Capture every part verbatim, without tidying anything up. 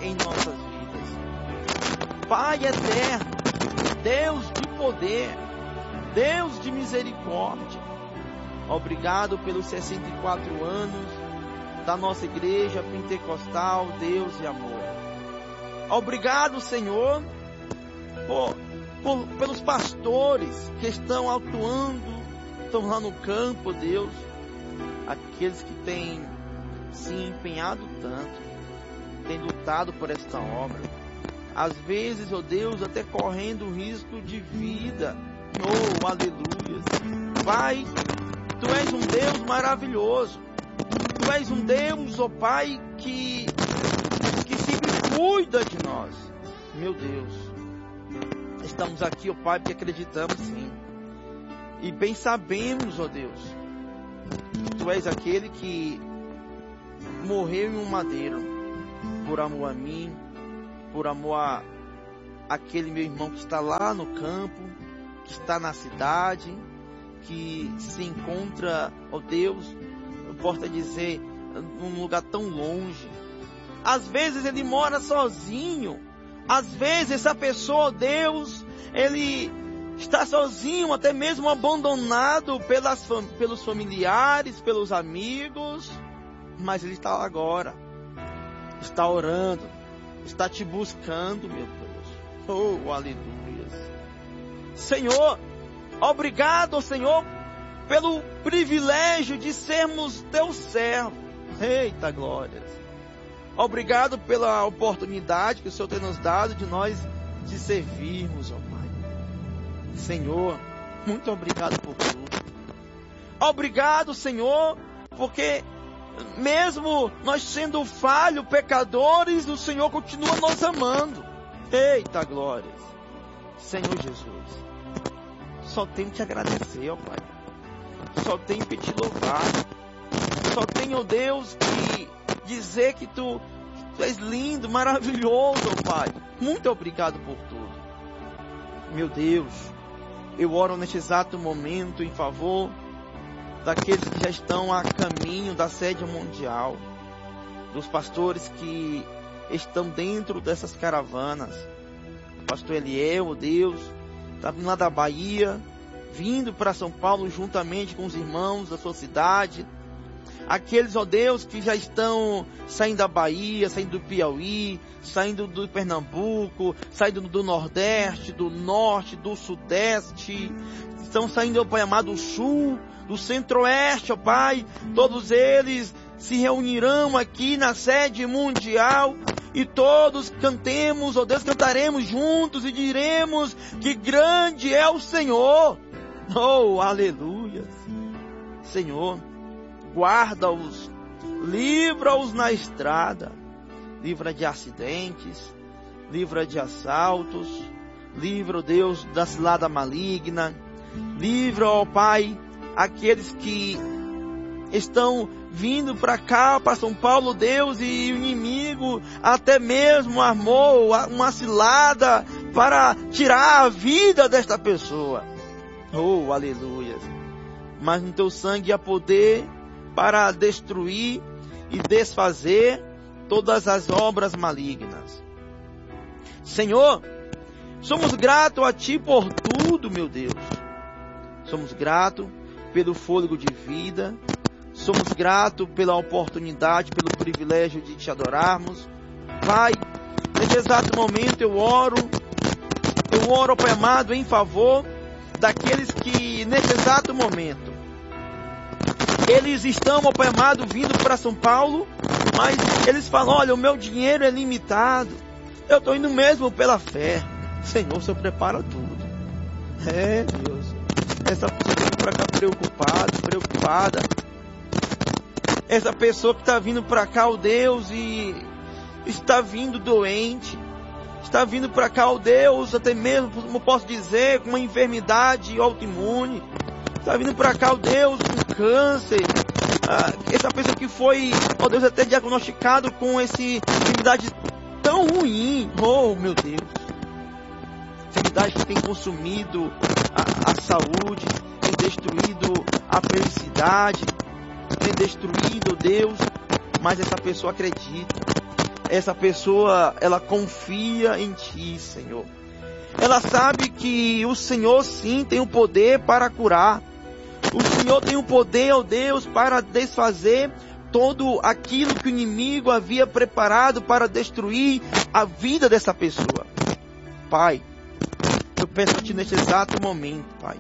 em nossas vidas. Pai eterno, Deus de poder, Deus de misericórdia, obrigado pelos sessenta e quatro anos da nossa igreja pentecostal, Deus e amor. Obrigado, Senhor, por, por, pelos pastores que estão atuando, estão lá no campo, Deus, aqueles que têm se empenhado tanto, têm lutado por esta obra, às vezes, ó Deus, até correndo risco de vida. Oh, aleluia. Pai, Tu és um Deus maravilhoso. Tu és um Deus, ó Pai, que, que sempre cuida de nós. Meu Deus, estamos aqui, ó Pai, porque acreditamos sim. E bem sabemos, ó Deus, que Tu és aquele que morreu em um madeiro por amor a mim, por amor a aquele meu irmão que está lá no campo, que está na cidade, que se encontra, ó Deus, eu posso dizer, num lugar tão longe. Às vezes ele mora sozinho, às vezes essa pessoa, ó Deus, ele está sozinho, até mesmo abandonado pelas, pelos familiares, pelos amigos, mas ele está lá agora, está orando, está te buscando, meu Deus. Oh, aleluia. Senhor, obrigado, Senhor, pelo privilégio de sermos Teu servo. Eita glória. Obrigado pela oportunidade que o Senhor tem nos dado de nós te servirmos, ó Pai. Senhor, muito obrigado por tudo. Obrigado, Senhor, porque mesmo nós sendo falhos, pecadores, o Senhor continua nos amando. Eita glória. Senhor Jesus, só tenho que te agradecer, ó Pai. Só tenho que te louvar. Só tenho, ó Deus, que dizer que tu, que tu és lindo, maravilhoso, ó Pai. Muito obrigado por tudo. Meu Deus, eu oro neste exato momento em favor daqueles que já estão a caminho da sede mundial, dos pastores que estão dentro dessas caravanas. O pastor Eliel, ó Deus, está vindo lá da Bahia, vindo para São Paulo juntamente com os irmãos da sua cidade. Aqueles, ó Deus, que já estão saindo da Bahia, saindo do Piauí, saindo do Pernambuco, saindo do Nordeste, do Norte, do Sudeste, estão saindo, ó Pai amado, do Sul, do Centro-Oeste, ó Pai. Todos eles se reunirão aqui na sede mundial e todos cantemos, ó Deus, cantaremos juntos e diremos que grande é o Senhor. Oh, aleluia. Senhor, guarda-os, livra-os na estrada, livra de acidentes, livra de assaltos, livra, ó Deus, da cilada maligna, livra, ó Pai, aqueles que estão vindo para cá, para São Paulo, Deus, e o inimigo até mesmo armou uma cilada para tirar a vida desta pessoa. Oh, aleluia. Mas no Teu sangue há poder para destruir e desfazer todas as obras malignas. Senhor, somos gratos a Ti por tudo, meu Deus. Somos gratos pelo fôlego de vida. Somos gratos pela oportunidade, pelo privilégio de Te adorarmos. Pai, nesse exato momento eu oro, eu oro, Pai amado, em favor daqueles que nesse exato momento eles estão, ó Pai amado, vindo para São Paulo, mas eles falam: olha, o meu dinheiro é limitado, eu estou indo mesmo pela fé. Senhor, o Senhor prepara tudo. É, Deus, essa pessoa está vindo para cá preocupada, preocupada. Essa pessoa que está vindo para cá, ó Deus, e está vindo doente, está vindo para cá, ó Deus, até mesmo, como posso dizer, com uma enfermidade autoimune, está vindo para cá, ó Deus, com câncer. Ah, essa pessoa que foi, ó Deus, até diagnosticado com essa enfermidade tão ruim. Oh, meu Deus. Enfermidade que tem consumido a, a saúde, tem destruído a felicidade, tem destruído, Deus, mas essa pessoa acredita. essa pessoa, ela confia em Ti, Senhor. Ela sabe que o Senhor sim tem o poder para curar. O Senhor tem o poder, ó Deus, para desfazer todo aquilo que o inimigo havia preparado para destruir a vida dessa pessoa. Pai, eu peço a Ti neste exato momento, Pai.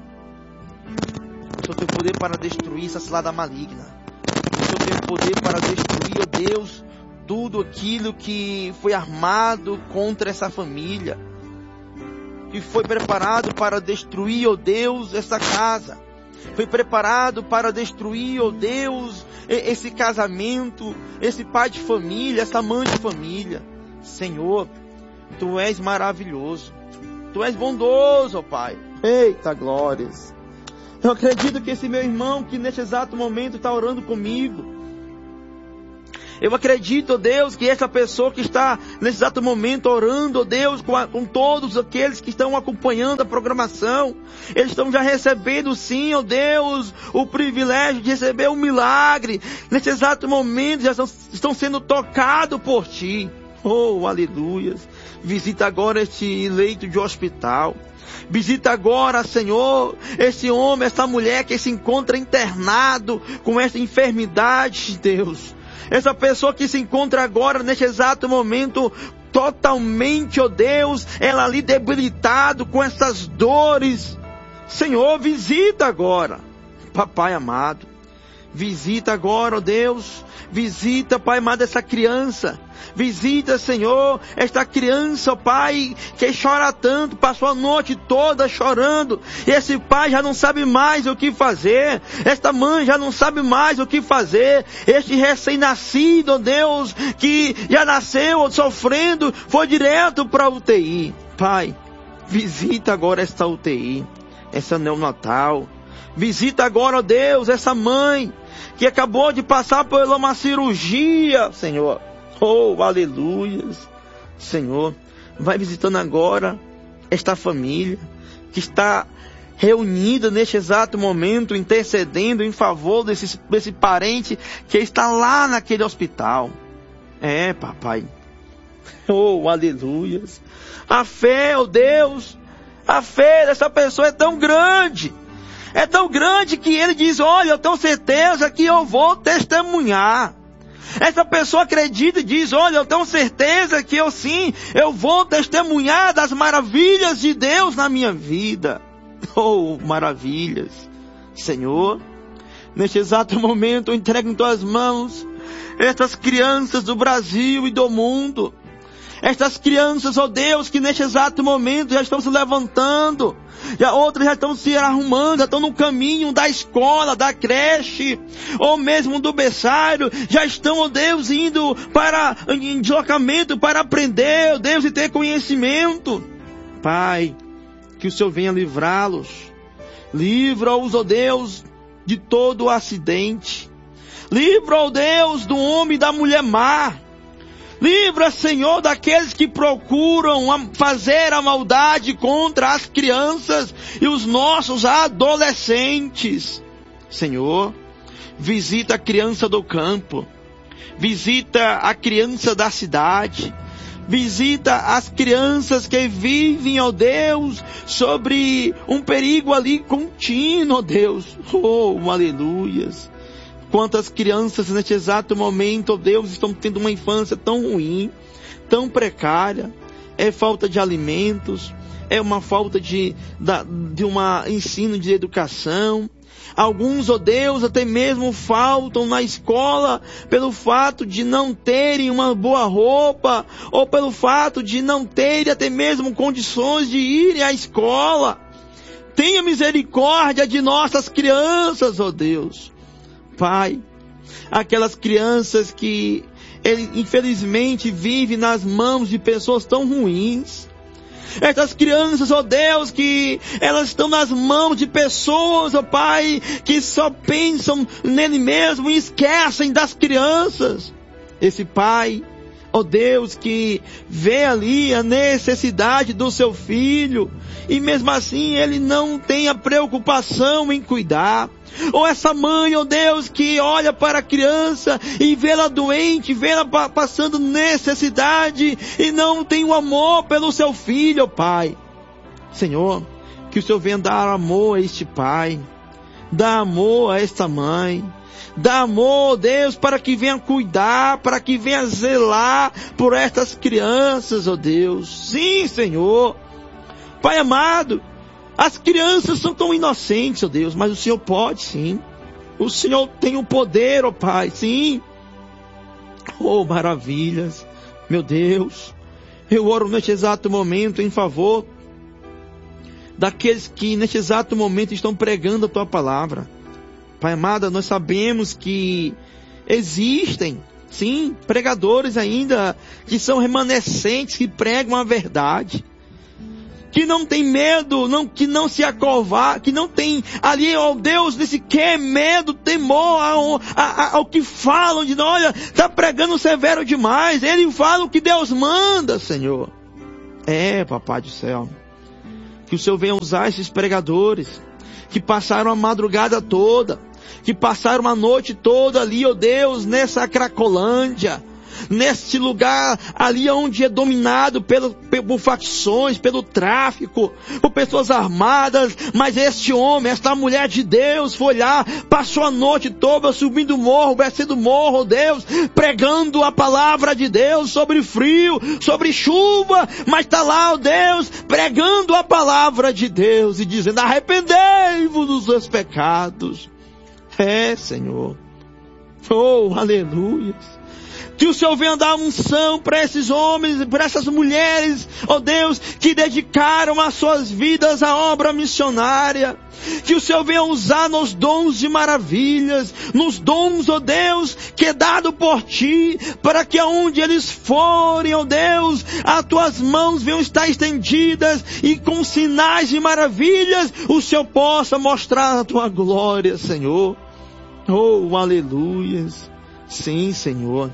O Senhor tem o poder para destruir essa cilada maligna. O Senhor tem o poder para destruir, ó Deus, tudo aquilo que foi armado contra essa família. Que foi preparado para destruir, ó Deus, essa casa. Foi preparado para destruir, ó Deus, esse casamento, esse pai de família, essa mãe de família. Senhor, Tu és maravilhoso. Tu és bondoso, ó Pai. Eita glórias. Eu acredito que esse meu irmão que neste exato momento está orando comigo, eu acredito, ó Deus, que essa pessoa que está nesse exato momento orando, ó Deus, com, a, com todos aqueles que estão acompanhando a programação, eles estão já recebendo sim, ó Deus, o privilégio de receber um milagre. Nesse exato momento já estão, estão sendo tocados por Ti. Oh, aleluias. Visita agora este leito de hospital. Visita agora, Senhor, esse homem, essa mulher que se encontra internado com essa enfermidade, Deus. Essa pessoa que se encontra agora, neste exato momento, totalmente, ó Deus, ela ali debilitado com essas dores. Senhor, visita agora, Papai amado. Visita agora, ó Deus. Visita, Pai amado, essa criança. Visita, Senhor, esta criança, ó Pai, que chora tanto, passou a noite toda chorando. E esse pai já não sabe mais o que fazer. Esta mãe já não sabe mais o que fazer. Este recém-nascido, ó Deus, que já nasceu sofrendo, foi direto para a U T I. Pai, visita agora esta U T I, essa neonatal. Visita agora, ó Deus, essa mãe que acabou de passar por uma cirurgia, Senhor. Oh, aleluias. Senhor, vai visitando agora esta família que está reunida neste exato momento, intercedendo em favor desse, desse parente que está lá naquele hospital. É, Papai. Oh, aleluias. A fé, oh Deus, a fé dessa pessoa é tão grande. É tão grande que ele diz, olha, eu tenho certeza que eu vou testemunhar. Essa pessoa acredita e diz, olha, eu tenho certeza que eu sim, eu vou testemunhar das maravilhas de Deus na minha vida. Oh, maravilhas. Senhor, neste exato momento eu entrego em Tuas mãos estas crianças do Brasil e do mundo. Estas crianças, ó Deus, que neste exato momento já estão se levantando. Já outras já estão se arrumando, já estão no caminho da escola, da creche, ou mesmo do berçário. Já estão, ó Deus, indo para, em deslocamento para aprender, ó Deus, e ter conhecimento. Pai, que o Senhor venha livrá-los. Livra-os, ó Deus, de todo o acidente. Livra, ó Deus, do homem e da mulher má. Livra, Senhor, daqueles que procuram fazer a maldade contra as crianças e os nossos adolescentes. Senhor, visita a criança do campo. Visita a criança da cidade. Visita as crianças que vivem, ó Deus, sobre um perigo ali contínuo, ó Deus. Oh, aleluias. Quantas crianças neste exato momento, ó Deus, estão tendo uma infância tão ruim, tão precária. É falta de alimentos, é uma falta de, de um ensino de educação. Alguns, ó Deus, até mesmo faltam na escola pelo fato de não terem uma boa roupa, ou pelo fato de não terem até mesmo condições de irem à escola. Tenha misericórdia de nossas crianças, ó Deus. Pai, aquelas crianças que ele, infelizmente vivem nas mãos de pessoas tão ruins. Essas crianças, ó Deus, que elas estão nas mãos de pessoas, ó Pai, que só pensam nele mesmo e esquecem das crianças. Esse pai, ó Deus, que vê ali a necessidade do seu filho, e mesmo assim ele não tem a preocupação em cuidar. Ou essa mãe, ó Deus, que olha para a criança e vê ela doente, vê ela passando necessidade e não tem o amor pelo seu filho, ó Pai. Senhor, que o Senhor venha dar amor a este pai, dar amor a esta mãe, dar amor, Deus, para que venha cuidar, para que venha zelar por estas crianças, ó Deus. Sim, Senhor. Pai amado, as crianças são tão inocentes, ó Deus, mas o Senhor pode, sim. O Senhor tem o poder, ó Pai, sim. Oh, maravilhas, meu Deus. Eu oro neste exato momento em favor daqueles que neste exato momento estão pregando a Tua palavra. Pai amado, nós sabemos que existem, sim, pregadores ainda que são remanescentes, que pregam a verdade, que não tem medo, não, que não se acovardam, que não tem ali, ó Deus, nesse que medo, temor ao, ao, ao que falam, de olha, está pregando severo demais. Ele fala o que Deus manda, Senhor. É, Papai do céu, que o Senhor venha usar esses pregadores, que passaram a madrugada toda, que passaram a noite toda ali, ó Deus, nessa Cracolândia, neste lugar ali onde é dominado pelo, por facções, pelo tráfico, por pessoas armadas, mas este homem, esta mulher de Deus foi lá, passou a noite toda subindo morro, descendo morro, Deus, pregando a palavra de Deus sobre frio, sobre chuva, mas está lá, ó Deus, pregando a palavra de Deus e dizendo: arrependei-vos dos seus pecados. É, Senhor. Oh, aleluia. Que o Senhor venha dar unção para esses homens, para essas mulheres, ó Deus, que dedicaram as suas vidas à obra missionária. Que o Senhor venha usar nos dons de maravilhas, nos dons, ó Deus, que é dado por Ti, para que aonde eles forem, ó Deus, as Tuas mãos venham estar estendidas e com sinais de maravilhas o Senhor possa mostrar a Tua glória, Senhor. Oh, aleluias. Sim, Senhor.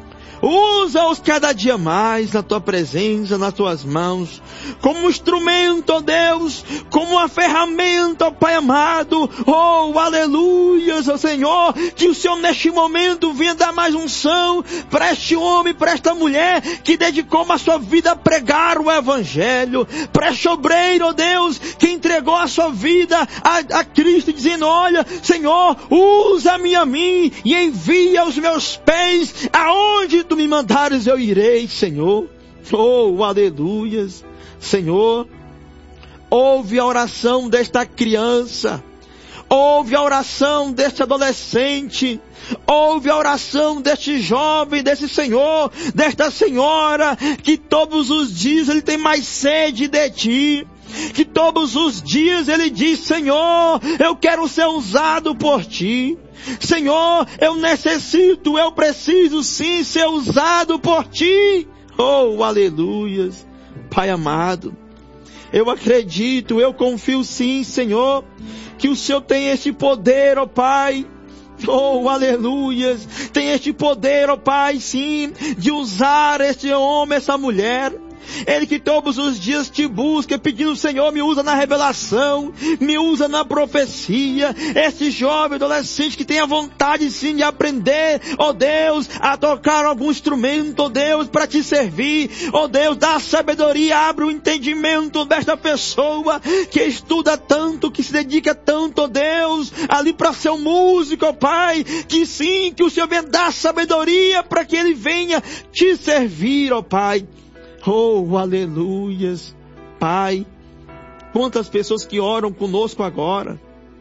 Usa-os cada dia mais na Tua presença, nas Tuas mãos, como um instrumento, ó Deus, como uma ferramenta, ó Pai amado. Oh, aleluias, ó Senhor, que o Senhor neste momento venha dar mais unção para este homem, para esta mulher que dedicou a sua vida a pregar o Evangelho, para este obreiro, ó Deus, que entregou a sua vida a, a Cristo, dizendo: olha, Senhor, usa-me a mim e envia os meus pés aonde Tu me mandares, eu irei, Senhor. Oh, aleluias. Senhor, ouve a oração desta criança, ouve a oração deste adolescente, ouve a oração deste jovem, desse senhor, desta senhora, que todos os dias ele tem mais sede de Ti, que todos os dias ele diz: Senhor, eu quero ser usado por Ti. Senhor, eu necessito, eu preciso sim ser usado por Ti. Oh, aleluias. Pai amado, eu acredito, eu confio sim, Senhor, que o Senhor tem este poder, ó Pai. Oh, aleluias. Tem este poder, ó Pai, sim, de usar este homem, essa mulher. Ele que todos os dias Te busca, pedindo: Senhor, me usa na revelação, me usa na profecia. Esse jovem adolescente que tem a vontade sim de aprender, ó Deus, a tocar algum instrumento, ó Deus, para Te servir. Ó Deus, dá sabedoria, abre o entendimento desta pessoa que estuda tanto, que se dedica tanto, ó Deus, ali para ser um músico, ó Pai. Que sim, que o Senhor venha dar sabedoria para que ele venha Te servir, ó Pai. Oh, aleluias. Pai, quantas pessoas que oram conosco agora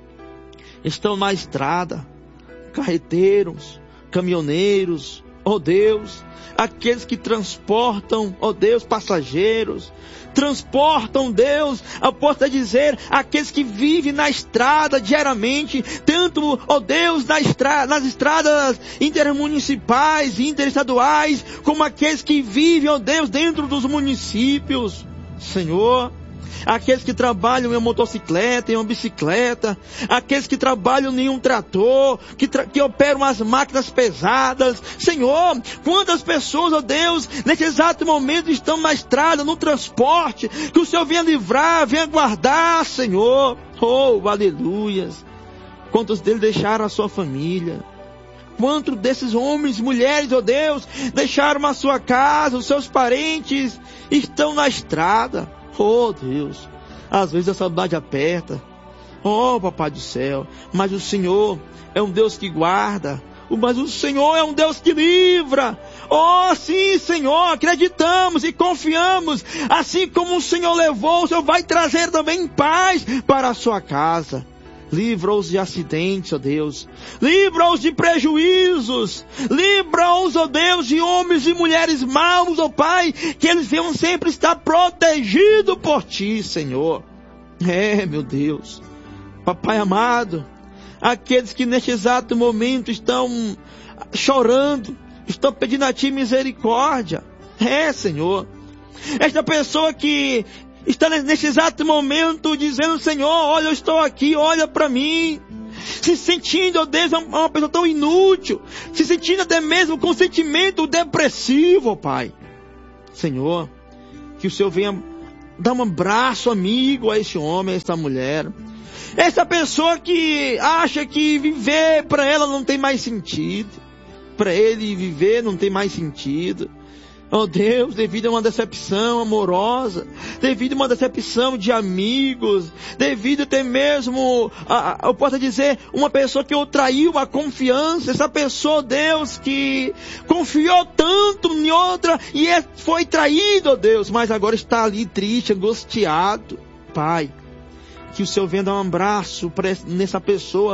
estão na estrada, carreteiros, caminhoneiros, oh Deus, aqueles que transportam, ó Deus, passageiros, transportam, Deus, eu posso dizer, aqueles que vivem na estrada diariamente, tanto, ó Deus, na estra- nas estradas intermunicipais e interestaduais, como aqueles que vivem, ó Deus, dentro dos municípios. Senhor, aqueles que trabalham em uma motocicleta, em uma bicicleta, aqueles que trabalham em um trator, que, tra- que operam as máquinas pesadas. Senhor, quantas pessoas, ó Deus, nesse exato momento estão na estrada, no transporte, que o Senhor venha livrar, venha guardar, Senhor. Oh, aleluias. Quantos deles deixaram a sua família? Quantos desses homens, mulheres, ó Deus, deixaram a sua casa, os seus parentes, estão na estrada. Oh Deus, às vezes a saudade aperta. Oh Papai do céu, mas o Senhor é um Deus que guarda. Mas o Senhor é um Deus que livra. Oh sim, Senhor, acreditamos e confiamos. Assim como o Senhor levou, o Senhor vai trazer também paz para a sua casa. Livra-os de acidentes, ó Deus. Livra-os de prejuízos. Livra-os, ó Deus, de homens e mulheres maus, ó Pai. Que eles venham sempre estar protegidos por Ti, Senhor. É, meu Deus. Papai amado, aqueles que neste exato momento estão chorando, estão pedindo a Ti misericórdia. É, Senhor. Esta pessoa que está neste exato momento dizendo, Senhor, olha, eu estou aqui, olha para mim. Se sentindo, ó Deus, uma pessoa tão inútil. Se sentindo até mesmo com sentimento depressivo, ó Pai. Senhor, que o Senhor venha dar um abraço amigo a esse homem, a essa mulher. Essa pessoa que acha que viver para ela não tem mais sentido. Para ele viver não tem mais sentido. Oh Deus, devido a uma decepção amorosa, devido a uma decepção de amigos, devido até mesmo, a, a, eu posso dizer, uma pessoa que o traiu a confiança, essa pessoa, Deus, que confiou tanto em outra e é, foi traído, oh Deus, mas agora está ali triste, angustiado. Pai, que o Senhor venha dar um abraço para nessa pessoa,